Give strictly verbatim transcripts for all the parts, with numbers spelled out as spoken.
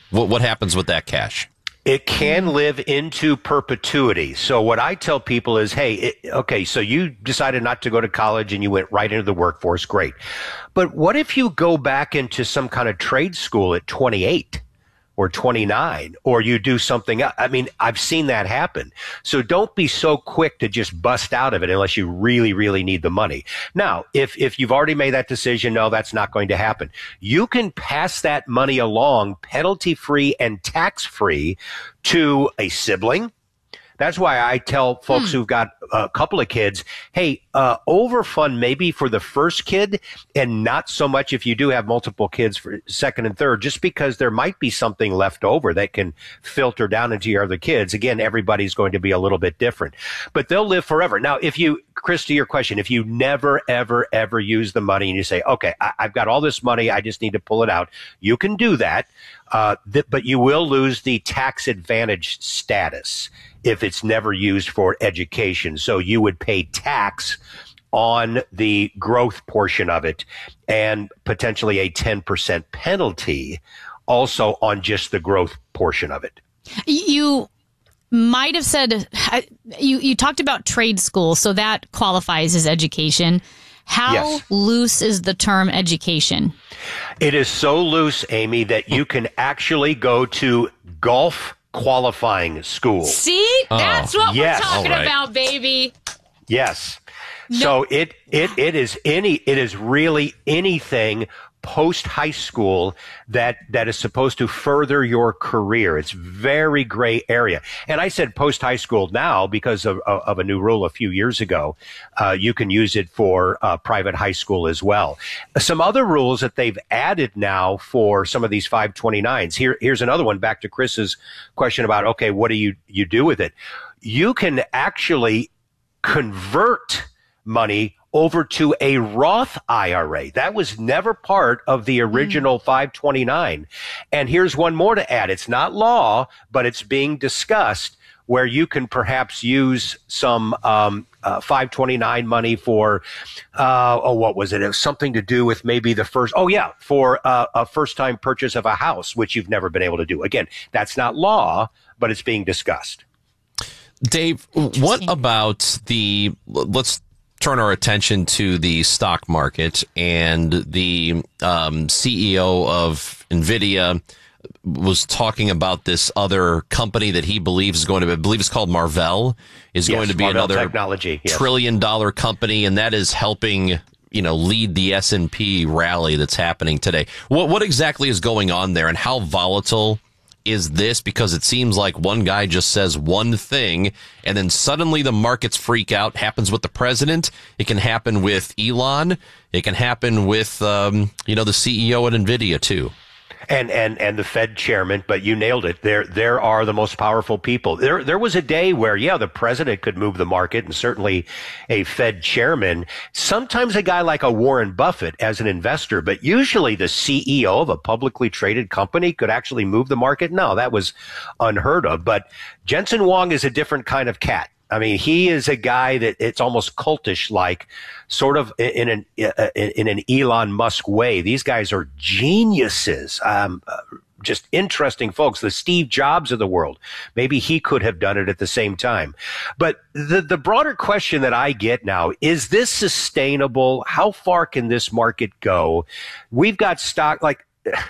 What, what happens with that cash? It can live into perpetuity. So what I tell people is, hey, it, okay, so you decided not to go to college and you went right into the workforce. Great. But what if you go back into some kind of trade school at twenty-eight? Or twenty-nine, or you do something else? I mean, I've seen that happen. So don't be so quick to just bust out of it unless you really, really need the money. Now, if, if you've already made that decision, no, that's not going to happen. You can pass that money along penalty free and tax free to a sibling. That's why I tell folks hmm. who've got a couple of kids, hey, uh, overfund maybe for the first kid and not so much if you do have multiple kids for second and third, just because there might be something left over that can filter down into your other kids. Again, everybody's going to be a little bit different, but they'll live forever. Now, if you, Chris, to your question, if you never, ever, ever use the money and you say, okay, I, I've got all this money, I just need to pull it out, you can do that. Uh, th- but you will lose the tax advantage status if it's never used for education. So you would pay tax on the growth portion of it and potentially a ten percent penalty also on just the growth portion of it. You might have said, you, you talked about trade school, so that qualifies as education. How yes. loose is the term education? It is so loose, Amy, that you can actually go to golf qualifying school. See? That's oh. what yes. we're talking right. about, baby. Yes. No. So it, it, it is any, it is really anything post high school that, that is supposed to further your career. It's very gray area. And I said post high school now because of, of, of a new rule a few years ago. Uh, you can use it for uh, private high school as well. Some other rules that they've added now for some of these five twenty-nines. Here, here's another one back to Chris's question about, okay, what do you, you do with it? You can actually convert money over to a Roth I R A. That was never part of the original mm. five twenty-nine. And here's one more to add. It's not law, but it's being discussed where you can perhaps use some um, uh, five twenty-nine money for, uh, oh, what was it? It was something to do with maybe the first, oh, yeah, for uh, a first-time purchase of a house, which you've never been able to do. Again, that's not law, but it's being discussed. Dave, what about the, let's turn our attention to the stock market, and the um, C E O of NVIDIA was talking about this other company that he believes is going to be, I believe it's called Marvell, is yes, going to be Marvell another technology, yes. trillion dollar company, and that is helping, you know, lead the S and P rally that's happening today. What what exactly is going on there, and how volatile is this? Because it seems like one guy just says one thing and then suddenly the markets freak out. Happens with the president. It can happen with Elon. It can happen with, um, you know, the C E O at NVIDIA too. And, and, and the Fed chairman, but you nailed it. There, there are the most powerful people. There, there was a day where, yeah, the president could move the market, and certainly a Fed chairman, sometimes a guy like a Warren Buffett as an investor, but usually the C E O of a publicly traded company could actually move the market. No, that was unheard of. But Jensen Huang is a different kind of cat. I mean, he is a guy that it's almost cultish, like sort of in an in an Elon Musk way. These guys are geniuses, um, just interesting folks. The Steve Jobs of the world. Maybe he could have done it at the same time. But the the broader question that I get now is: this sustainable? How far can this market go? We've got stock like.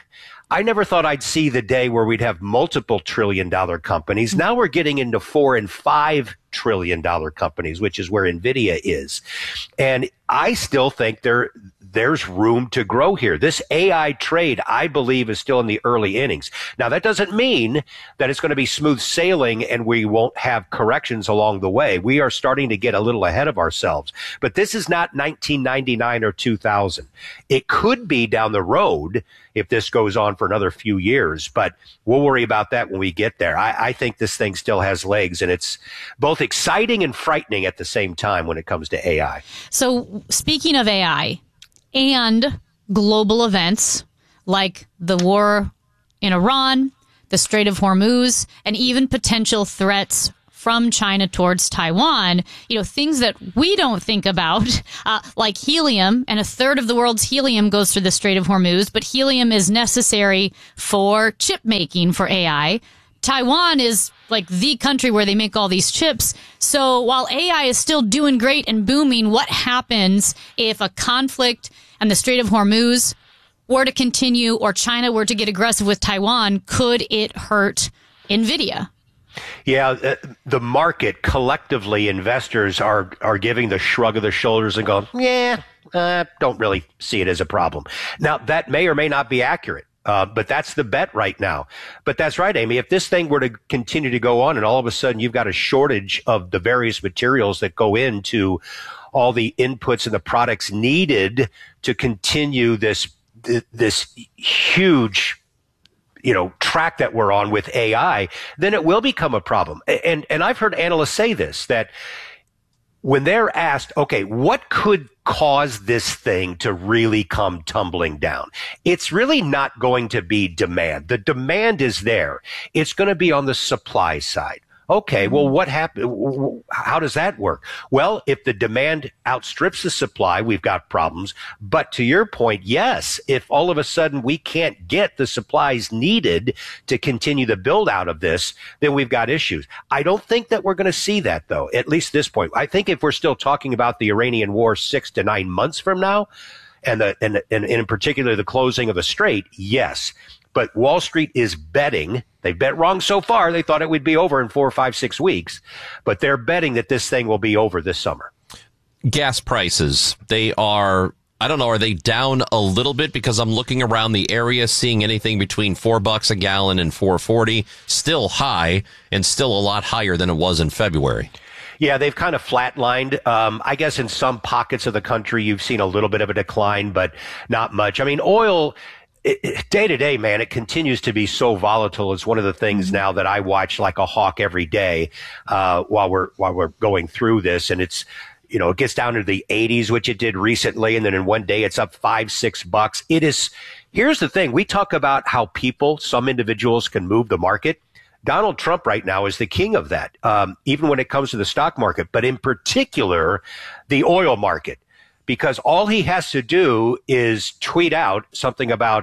I never thought I'd see the day where we'd have multiple trillion dollar companies. Now we're getting into four and five trillion dollar companies, which is where NVIDIA is. And I still think there, there's room to grow here. This A I trade, I believe, is still in the early innings. Now, that doesn't mean that it's going to be smooth sailing and we won't have corrections along the way. We are starting to get a little ahead of ourselves. But this is not nineteen ninety-nine or two thousand. It could be down the road if this goes on for another few years, but we'll worry about that when we get there. I, I think this thing still has legs, and it's both exciting and frightening at the same time when it comes to A I. So speaking of A I and global events like the war in Iran, the Strait of Hormuz, and even potential threats from China towards Taiwan, you know, things that we don't think about, uh, like helium, and a third of the world's helium goes through the Strait of Hormuz, but helium is necessary for chip making for A I. Taiwan is like the country where they make all these chips. So while A I is still doing great and booming, what happens if a conflict and the Strait of Hormuz were to continue, or China were to get aggressive with Taiwan? Could it hurt NVIDIA? Yeah, uh, the market collectively, investors are are giving the shrug of the shoulders and going, yeah, uh, don't really see it as a problem. Now, that may or may not be accurate. Uh, but that's the bet right now. But that's right, Amy. If this thing were to continue to go on and all of a sudden you've got a shortage of the various materials that go into all the inputs and the products needed to continue this this huge, you know, track that we're on with A I, then it will become a problem. And and I've heard analysts say this, that when they're asked, okay, what could cause this thing to really come tumbling down? It's really not going to be demand. The demand is there. It's going to be on the supply side. Okay, well, what happened? How does that work? Well, if the demand outstrips the supply, we've got problems. But to your point, yes, if all of a sudden we can't get the supplies needed to continue the build out of this, then we've got issues. I don't think that we're going to see that, though, at least this point. I think if we're still talking about the Iranian war six to nine months from now, and the and, and, and in particular the closing of the strait, yes. But Wall Street is betting, they bet wrong so far, they thought it would be over in four, five, six weeks, but they're betting that this thing will be over this summer. Gas prices, they are, I don't know, are they down a little bit? Because I'm looking around the area, seeing anything between four bucks a gallon and four forty, still high and still a lot higher than it was in February. Yeah, they've kind of flatlined. Um, I guess in some pockets of the country, you've seen a little bit of a decline, but not much. I mean, oil, It, it, day to day, man, it continues to be so volatile. It's one of the things now that I watch like a hawk every day, uh, while we're, while we're going through this. And it's, you know, it gets down to the eighties, which it did recently. And then in one day, it's up five, six bucks. It is, here's the thing. We talk about how people, some individuals can move the market. Donald Trump right now is the king of that, um, even when it comes to the stock market, but in particular, the oil market. Because all he has to do is tweet out something about,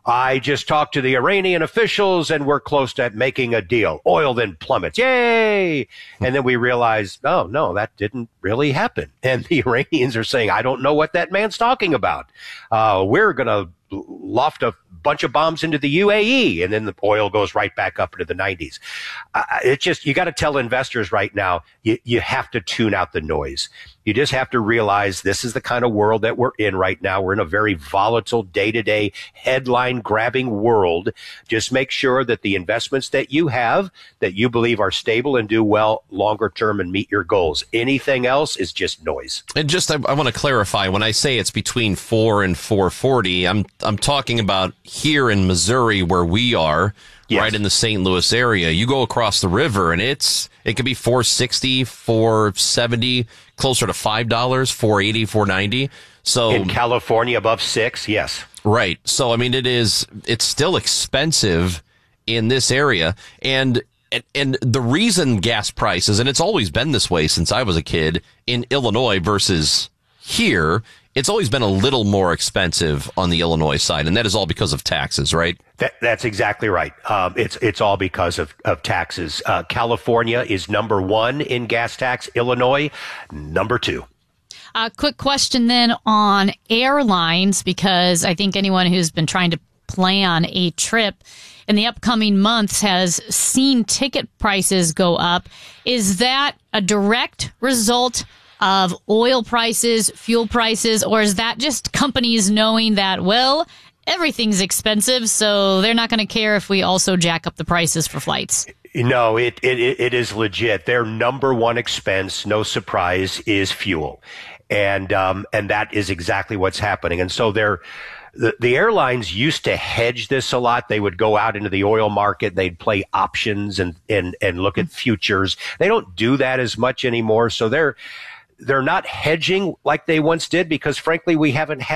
I just talked to the Iranian officials and we're close to making a deal. Oil then plummets. Yay! And then we realize, oh, no, that didn't really happen. And the Iranians are saying, I don't know what that man's talking about. Uh, we're going to loft a bunch of bombs into the U A E, and then the oil goes right back up into the nineties. Uh, it just, you got to tell investors right now, you, you have to tune out the noise. You just have to realize this is the kind of world that we're in right now. We're in a very volatile, day-to-day, headline-grabbing world. Just make sure that the investments that you have, that you believe are stable and do well longer term and meet your goals. Anything else is just noise. And just, I, I want to clarify, when I say it's between four and four forty, I'm I'm talking about here in Missouri where we are. Yes. Right in the Saint Louis area. You go across the river and it's, it could be four sixty, four seventy, closer to five dollars, four eighty, four ninety. So in California above six, yes. Right. So, I mean, it is, it's still expensive in this area. And, and, and the reason gas prices, and it's always been this way since I was a kid, in Illinois versus here, it's always been a little more expensive on the Illinois side, and that is all because of taxes, right? That, that's exactly right. Um, it's it's all because of, of taxes. Uh, California is number one in gas tax. Illinois, number two. A uh, quick question then on airlines, because I think anyone who's been trying to plan a trip in the upcoming months has seen ticket prices go up. Is that a direct result of oil prices, fuel prices, or is that just companies knowing that, well, everything's expensive, so they're not going to care if we also jack up the prices for flights? No, it, it, it is legit. Their number one expense, no surprise, is fuel. And, um, and that is exactly what's happening. And so they're, the, the airlines used to hedge this a lot. They would go out into the oil market. They'd play options and, and, and look at futures. They don't do that as much anymore. So they're, They're not hedging like they once did because, frankly, we haven't had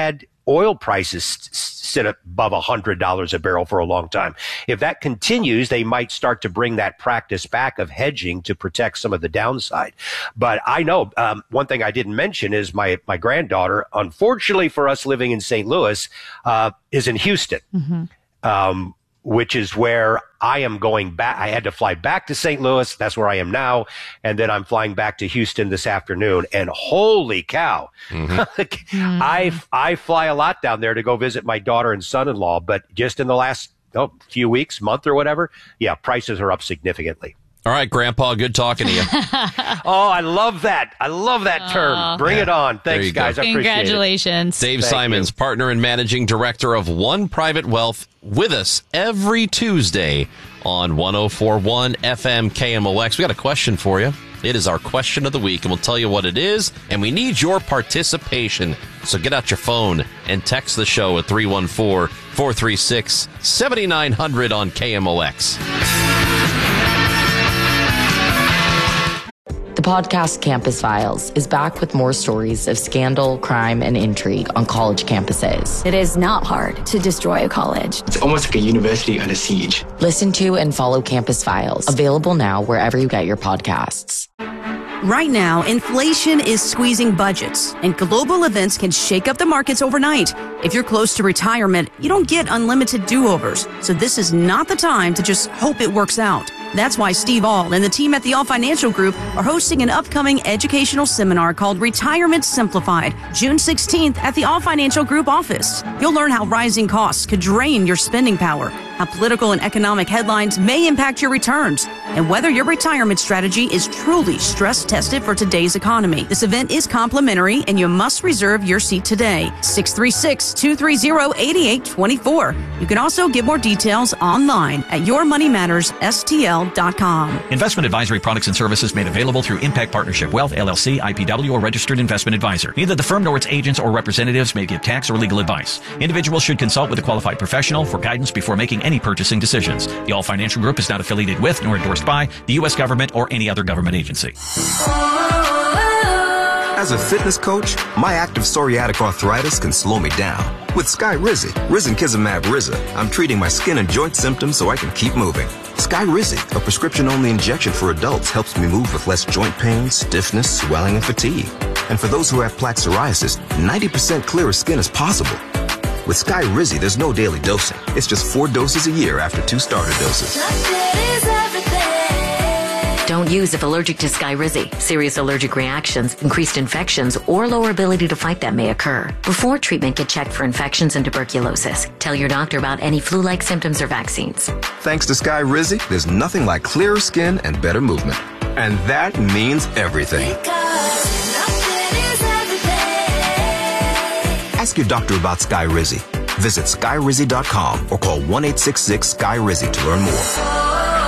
oil prices st- sit above one hundred dollars a barrel for a long time. If that continues, they might start to bring that practice back of hedging to protect some of the downside. But I know um, one thing I didn't mention is my, my granddaughter, unfortunately for us living in Saint Louis, uh, is in Houston. Mm-hmm. Um, which is where I am going back. I had to fly back to Saint Louis. That's where I am now. And then I'm flying back to Houston this afternoon. And holy cow, mm-hmm. I, I fly a lot down there to go visit my daughter and son-in-law. But just in the last oh, few weeks, month or whatever, yeah, prices are up significantly. All right, Grandpa, good talking to you. Oh, I love that. I love that term. Oh. Bring yeah. it on. Thanks, guys. Go. I appreciate Congratulations. it. Dave Thank Simons, you. partner and managing director of One Private Wealth, with us every Tuesday on one oh four point one F M K M O X. We got a question for you. It is our question of the week, and we'll tell you what it is, and we need your participation. So get out your phone and text the show at three one four, four three six, seven nine zero zero on K M O X. The podcast Campus Files is back with more stories of scandal, crime, and intrigue on college campuses. It is not hard to destroy a college. It's almost like a university under siege. Listen to and follow Campus Files, available now wherever you get your podcasts. Right now, inflation is squeezing budgets, and global events can shake up the markets overnight. If you're close to retirement, you don't get unlimited do-overs, so this is not the time to just hope it works out. That's why Steve All and the team at the All Financial Group are hosting an upcoming educational seminar called Retirement Simplified, June sixteenth at the All Financial Group office. You'll learn how rising costs could drain your spending power, how political and economic headlines may impact your returns, and whether your retirement strategy is truly stress-tested for today's economy. This event is complimentary, and you must reserve your seat today. six three six, two three zero, eight eight two four. You can also get more details online at your money matters S T L dot com. Investment advisory products and services made available through Impact Partnership Wealth, L L C, I P W, or registered investment advisor. Neither the firm nor its agents or representatives may give tax or legal advice. Individuals should consult with a qualified professional for guidance before making any purchasing decisions. The All Financial Group is not affiliated with nor endorsed by the U S government or any other government agency. As a fitness coach, my active psoriatic arthritis can slow me down. With Skyrizi, Risankizumab Riza, I'm treating my skin and joint symptoms so I can keep moving. Skyrizi, a prescription-only injection for adults, helps me move with less joint pain, stiffness, swelling, and fatigue. And for those who have plaque psoriasis, ninety percent clearer skin is possible. With Skyrizi, there's no daily dosing. It's just four doses a year after two starter doses. Don't use if allergic to Skyrizi. Serious allergic reactions, increased infections, or lower ability to fight them may occur. Before treatment, get checked for infections and tuberculosis. Tell your doctor about any flu-like symptoms or vaccines. Thanks to Skyrizi, there's nothing like clearer skin and better movement. And that means everything. Ask your doctor about Skyrizi. Visit Skyrizi dot com or call one eight six six, S K Y R I Z I to learn more.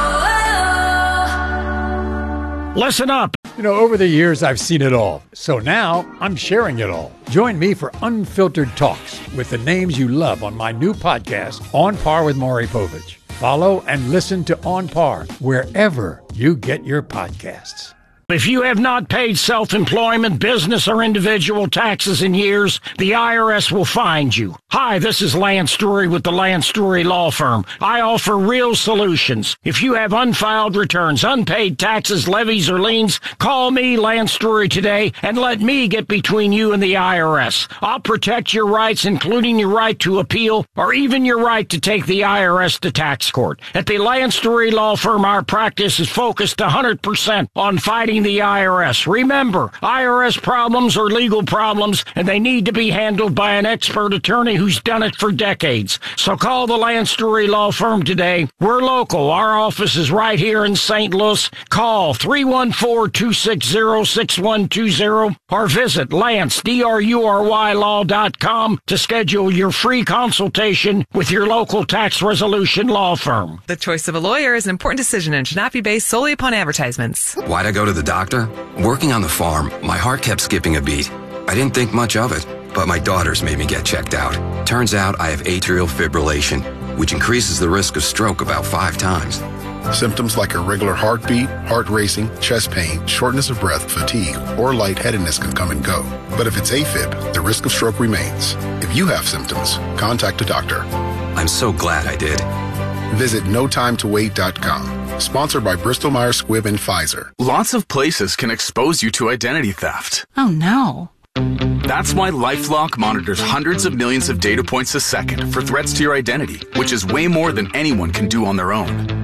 Listen up. You know, over the years, I've seen it all. So now I'm sharing it all. Join me for Unfiltered Talks with the names you love on my new podcast, On Par with Maury Povich. Follow and listen to On Par wherever you get your podcasts. If you have not paid self-employment, business, or individual taxes in years, the I R S will find you. Hi, this is Lance Drury with the Lance Drury Law Firm. I offer real solutions. If you have unfiled returns, unpaid taxes, levies, or liens, call me, Lance Drury, today, and let me get between you and the I R S. I'll protect your rights, including your right to appeal, or even your right to take the I R S to tax court. At the Lance Drury Law Firm, our practice is focused one hundred percent on fighting the I R S. Remember, I R S problems are legal problems, and they need to be handled by an expert attorney who's done it for decades. So call the Lance Drury Law Firm today. We're local. Our office is right here in Saint Louis. Call three one four, two six zero, six one two zero or visit Lance, D R U R Y law dot com to schedule your free consultation with your local tax resolution law firm. The choice of a lawyer is an important decision and should not be based solely upon advertisements. Why'd I go to the doctor? Working on the farm, my heart kept skipping a beat. I didn't think much of it, but my daughters made me get checked out. Turns out I have atrial fibrillation, which increases the risk of stroke about five times. Symptoms like irregular heartbeat, heart racing, chest pain, shortness of breath, fatigue, or lightheadedness can come and go. But if it's AFib, the risk of stroke remains. If you have symptoms, contact a doctor. I'm so glad I did. Visit no time to wait dot com. Sponsored by Bristol Myers Squibb and Pfizer. Lots of places can expose you to identity theft. Oh no. That's why LifeLock monitors hundreds of millions of data points a second for threats to your identity, which is way more than anyone can do on their own.